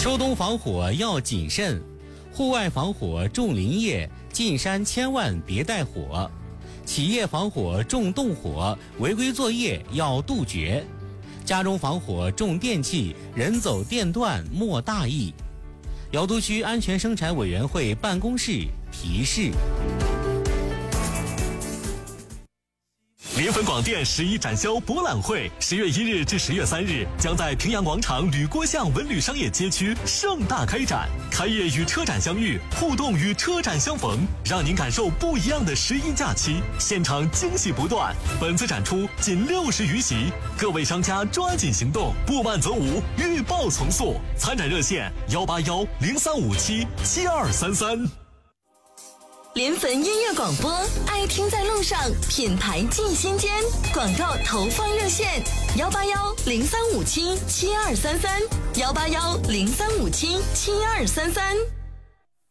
秋冬防火要谨慎，户外防火重林业，进山千万别带火。企业防火重动火，违规作业要杜绝。家中防火重电器，人走电断莫大意。瑶都区安全生产委员会办公室提示。 联汾广电11展销博览会10月1日至10月3日将在平阳广场吕郭巷文旅商业街区盛大开展，开业与车展相遇，互动与车展相逢，让您感受不一样的11假期，现场惊喜不断。本次展出仅60余席，各位商家抓紧行动，不慢则无，预报从速。参展热线18103577233。 联汾音乐广播，爱听在路上，品牌进心间。广告投放热线：18103577233，18103577233。